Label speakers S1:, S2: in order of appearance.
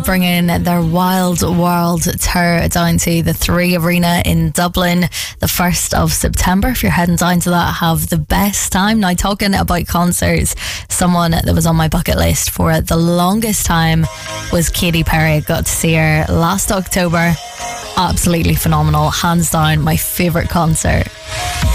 S1: bringing their Wild World tour down to the 3 Arena in Dublin the 1st of September. If you're heading down to that, have the best time. Now, talking about concerts, someone that was on my bucket list for the longest time was Katy Perry. Got to see her last October. Absolutely phenomenal. Hands down, my favourite concert.